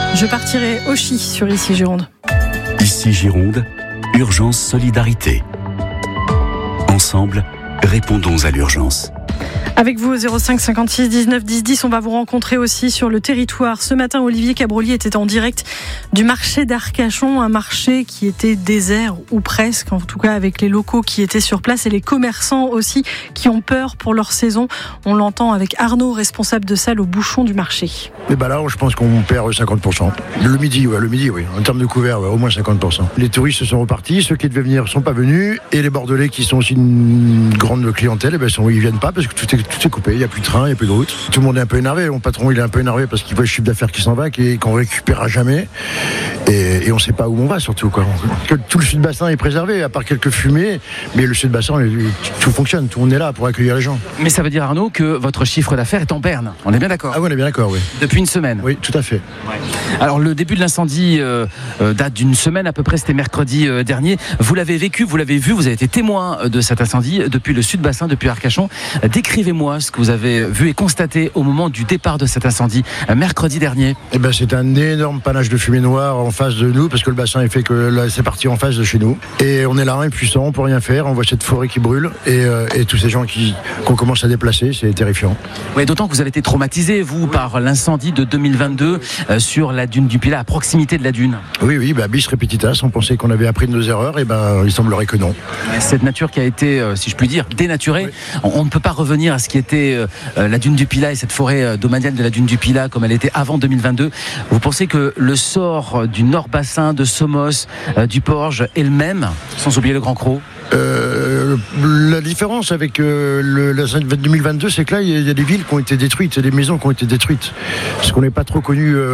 Je partirai au Chi sur Ici Gironde. Ici Gironde, urgence solidarité. Ensemble, répondons à l'urgence. Avec vous au 05 56 19 10 10, on va vous rencontrer aussi sur le territoire. Ce matin, Olivier Cabrolier était en direct du marché d'Arcachon, un marché qui était désert ou presque, en tout cas avec les locaux qui étaient sur place et les commerçants aussi qui ont peur pour leur saison. On l'entend avec Arnaud, responsable de salle au bouchon du marché. Et là, je pense qu'on perd 50%. Le midi, oui. En termes de couvert, au moins 50%. Les touristes sont repartis, ceux qui devaient venir ne sont pas venus, et les Bordelais qui sont aussi une grande clientèle, ils viennent pas parce que tout est coupé, il n'y a plus de train, il n'y a plus de route. Tout le monde est un peu énervé, mon patron il est un peu énervé parce qu'il voit le chiffre d'affaires qui s'en va, qu'on récupérera jamais, et on ne sait pas où on va surtout, quoi. Tout le sud-bassin est préservé, à part quelques fumées, mais le sud-bassin, tout fonctionne, tout le monde est là pour accueillir les gens. Mais ça veut dire, Arnaud, que votre chiffre d'affaires est en berne, on est bien d'accord? Ah oui, on est bien d'accord, oui. Depuis une semaine? Oui, tout à fait. Ouais. Alors le début de l'incendie date d'une semaine à peu près, c'était mercredi dernier. Vous l'avez vécu, vous l'avez vu, vous avez été témoin de cet incendie depuis le sud-bassin, depuis Arcachon. Décrivez-moi ce que vous avez vu et constaté au moment du départ de cet incendie mercredi dernier. C'est un énorme panache de fumée noire en face de nous, parce que le bassin est fait que là, c'est parti en face de chez nous. Et on est là, impuissant, on peut rien faire, on voit cette forêt qui brûle et tous ces gens qu'on commence à déplacer, c'est terrifiant. Oui, d'autant que vous avez été traumatisé, vous, par l'incendie de 2022 sur la dune du Pilat, à proximité de la dune. Oui, bis repetitas, on pensait qu'on avait appris de nos erreurs, et il semblerait que non. Cette nature qui a été, si je puis dire, dénaturée, oui. On ne peut pas revenir à ce qui était la dune du Pilat et cette forêt domaniale de la dune du Pilat comme elle était avant 2022. Vous pensez que le sort du Nord-Bassin, de Somos, du Porge est le même, sans oublier le Grand Cros? La différence avec la 2022, c'est que là, il y a des villes qui ont été détruites, il y a des maisons qui ont été détruites. Ce qu'on n'est pas trop connu